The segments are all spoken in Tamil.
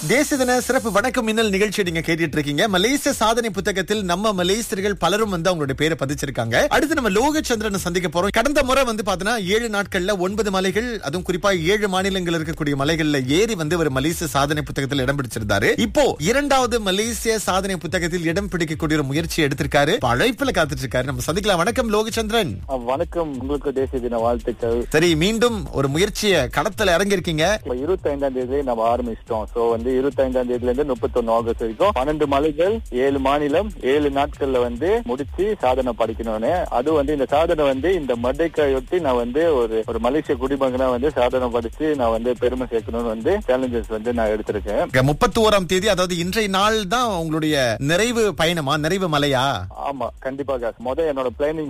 தேசிய தின சிறப்பு வணக்கம் மின்னல் நிகழ்ச்சி நீங்க கேட்டுட்டு இருக்கீங்க. மலேசிய சாதனை புத்தகத்தில் நம்ம மலேசியர்கள் பலரும் அவங்களுடைய பேரை பதிச்சிருக்காங்க. அடுத்து நம்ம லோகச்சந்திரனை சந்திக்க போறோம். கடந்த முறை பாத்தீங்கன்னா 7 நாட்கள்ல 9 மலைகள், அதுவும் குறிப்பா 7 மாநிலங்கள் இருக்கக்கூடிய மலைகள்ல ஏறி ஒரு மலேசிய சாதனை புத்தகத்தில் இடம் பிடிச்சிருந்தாரு. இப்போ 2வது மலேசிய சாதனை புத்தகத்தில் இடம் பிடிக்கக்கூடிய ஒரு முயற்சி எடுத்திருக்காரு. அழைப்புல காத்துட்டு இருக்காரு. நம்ம சந்திக்கலாம். வணக்கம் லோகச்சந்திரன். வணக்கம், உங்களுக்கு தேசிய தின வாழ்த்துக்கள். சரி, மீண்டும் ஒரு முயற்சியை களத்துல இறங்கிருக்கீங்க. 25ஆம் தேதி நம்ம ஆரம்பிச்சிட்டோம். 25ஆம் தேதியில இருந்து 31 ஆகஸ்ட் வரைக்கும் 12 மலைகள், 7 மாநிலம், 7 நாட்கள்ல முடிச்சு சாதனை படிக்கணும்னு. அது இந்த சாதனை இந்த மர்டேக்காயொட்டி நான் ஒரு மலேசிய குடிமகனா சாதனை படிச்சு நான் பெருமை சேர்க்கணும்னு சேலஞ்சஸ் நான் எடுத்திருக்கேன். 31ஆம் தேதி, அதாவது இன்றைய நாள் தான் உங்களுடைய நிறைவு பயணமா, நிறைவு மலையா? ஆமா, கண்டிப்பாக. என்னோட பிளானிங்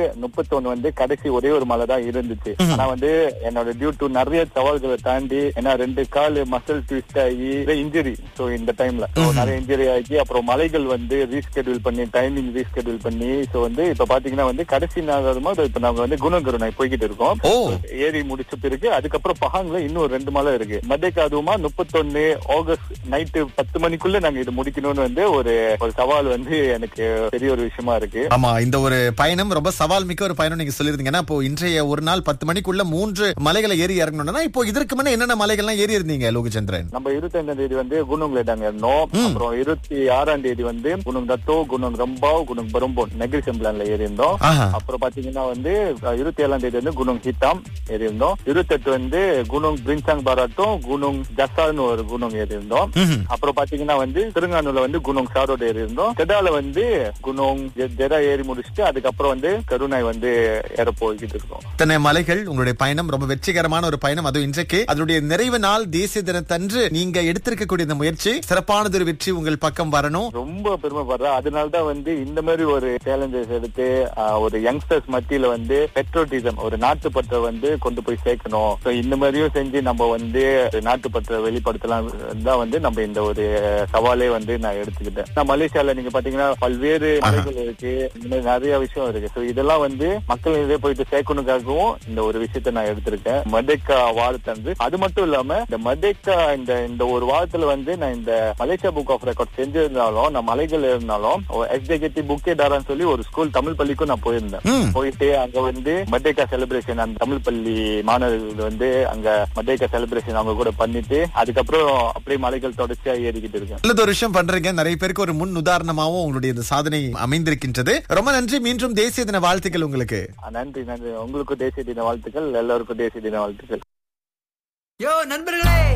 31 கடைசி ஒரே ஒரு மலை தான் இருந்துச்சு. ஆனா என்னோட டியூ டு நிறைய சவால்களை தாண்டி, ஏன்னா 2 கால் மசில் ட்விஸ்ட் ஆகி இன்ஜுரி, சோ இந்த டைம்ல நிறைய இன்ஜுரி ஆகி, அப்புறம் மலைகள் ரீஸ்கெடியூல் பண்ணி, டைமிங் ரீஸ்கெடியூல் பண்ணி, சோ இப்ப பாத்தீங்கன்னா கடைசி நாளுமா இப்ப நாங்க குணங்கருணை போய்கிட்டு இருக்கோம். ஏறி முடிச்ச பிறகு அதுக்கப்புறம் பஹாங்ல இன்னும் 2 மலை இருக்கு. மதேக்கா அதுவுமா 31 ஆகஸ்ட் நைட்டு 10 மணிக்குள்ள நாங்க இது முடிக்கணும்னு ஒரு சவால் எனக்கு பெரிய ஒரு விஷயமா இருக்கு. ஆமா, இந்த ஒரு பயணம் ரொம்ப சவால் மிக்க ஒரு பயணம் நீங்க சொல்லிருந்தீங்க. இப்போ இன்றைய ஒரு நாள் 10 மணிக்குள்ள 3 மலைகளை ஏறி இறங்கணும்னா, இப்போ இதற்கு முன்ன என்னென்ன மலைகள்லாம் ஏறி இருந்தீங்க லோகச்சந்திரன்? நம்ம 25ஆம் தேதி குணங்ல இருந்தோம். அப்புறம் 26ஆம் தேதி குணங் தத்தோ, குணங் ரம்பாவ், குணங் பரம்போன் நெகிரி செம்பிளான்ல ஏறி இருந்தோம். அப்புறம் பாத்தீங்கன்னா 27ஆம் தேதி குணங் ஹிட்டாம் ஏறி இருந்தோம். 28 குணங் பிரின்சாங் பாராட்டும், குணங் ஜசான்னு ஒரு குணம் ஏறி இருந்தோம். அப்புறம் பாத்தீங்கன்னா திருங்கானூர்ல குணங் சாரோட ஏறி இருந்தோம். கெடால குணங் ஜெரா ஏறி முடிச்சுட்டு அதுக்கப்புறம் கருணாய் ஏற போய்கிட்டு இருக்கோம். இத்தனை மலைகள், உங்களுடைய பயணம் ரொம்ப வெற்றிகரமான ஒரு பயணம். அதுவும் இன்றைக்கு அதனுடைய நிறைவு நாள் தேசிய தினத்தன்று நீங்க எடுத்திருக்கக்கூடிய இந்த முயற்சி சிறப்பானது ஒரு வெற்றி உங்கள் பக்கம் வரணும். ரொம்ப பெருமைப்படுறேன். அதனாலதான் இந்த மாதிரி ஒரு சேலஞ்சஸ் எடுத்து ஒரு யங்ஸ்டர்ஸ் மத்தியில பெட்ரோட்டிசம், ஒரு நாட்டுப்பற்ற கொண்டு போய் சேர்க்கணும். இந்த மாதிரியும் செஞ்சு நம்ம நாட்டுப்பற்ற வெளிப்படுத்தலாம் தான் நம்ம இந்த ஒரு சவாலே நான் எடுத்துக்கிட்டேன். நான் மலேசியால நீங்க பாத்தீங்கன்னா பல்வேறு மலைகள் இருக்கு, இந்த மாதிரி நிறைய விஷயம் இருக்கு. சோ இதெல்லாம் மக்கள் இதே போயிட்டு சேர்க்கணுக்காகவும் இந்த ஒரு விஷயத்த நான் எடுத்திருக்கேன். மர்டேக்கா வாழ்த்தன்று. அது மட்டும் இல்லாம இந்த மர்டேக்கா இந்த ஒரு வாரத்துல நான் இந்த மலேசியா புக் ஆஃப் ரெக்கார்ட் செஞ்சிருந்தாலும், நான் மலைகள் இருந்தாலும் எக்ஸிகூட்டிவ் புக்கே டாரான்னு சொல்லி ஒரு ஸ்கூல் தமிழ் பள்ளிக்கும் நான் போயிருந்தேன். போயிட்டு அங்க மர்டேக்கா செலிப்ரேஷன், அந்த தமிழ் பள்ளி மாணவர்கள் அங்க மர்டேக்கா செலிப்ரேஷன் அவங்க கூட பண்ணிட்டு அதுக்கப்புறம் அப்படியே மலைகள் தொடர்ச்சியா ஏறிக்கிட்டு இருக்கேன். நல்ல ஒரு விஷயம் பண்றீங்க. நிறைய பேருக்கு ஒரு முன் உதாரணமாவும் உங்களுடைய இந்த சாதனை அமைந்திருக்கின்றது. ரொம்ப நன்றி. மீண்டும் தேசிய தின வாழ்த்துக்கள் உங்களுக்கு. நன்றி. உங்களுக்கு தேசிய தின வாழ்த்துக்கள். எல்லாருக்கும் தேசிய தின வாழ்த்துக்கள். யோ நண்பர்களே.